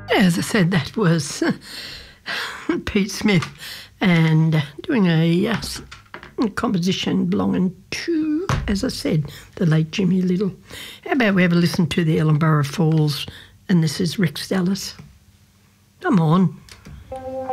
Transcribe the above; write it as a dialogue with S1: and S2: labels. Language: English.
S1: As I said, that was Pete Smith and doing a composition belonging to, as I said, the late Jimmy Little. How about we have a listen to the Ellenborough Falls, and this is Rick Stellis. Come on.